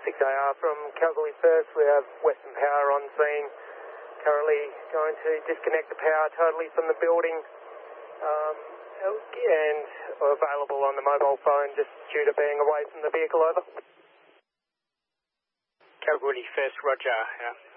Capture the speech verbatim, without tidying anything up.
six A R from Kalgoorlie First. We have Western Power on scene. Currently going to disconnect the power totally from the building um, and available on the mobile phone just due to being away from the vehicle. Over. Kalgoorlie First, roger. Yeah.